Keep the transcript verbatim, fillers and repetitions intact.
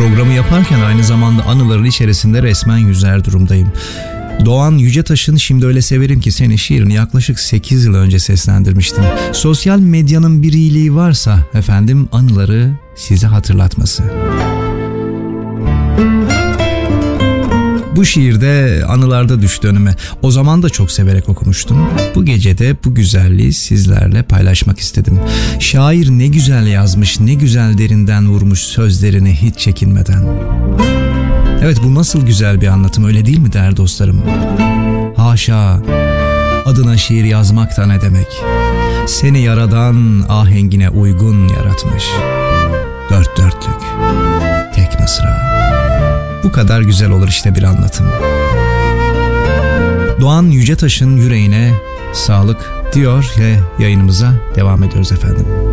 Programı yaparken aynı zamanda anıların içerisinde resmen yüzer durumdayım. Doğan Yücetaş'ın "Şimdi Öyle Severim Ki Seni" şiirini yaklaşık sekiz yıl önce seslendirmiştim. Sosyal medyanın bir iyiliği varsa efendim anıları size hatırlatması. Bu şiirde anılarda düştü önüme. O zaman da çok severek okumuştum. Bu gece de bu güzelliği sizlerle paylaşmak istedim. Şair ne güzel yazmış, ne güzel derinden vurmuş sözlerini hiç çekinmeden. Evet, bu nasıl güzel bir anlatım, öyle değil mi değerli dostlarım? Haşa, adına şiir yazmak da ne demek? Seni yaradan ahengine uygun yaratmış. Dört dörtlük, tek mısra. Bu kadar güzel olur işte bir anlatım. Doğan Yücetaş'ın yüreğine sağlık diyor ve yayınımıza devam ediyoruz efendim.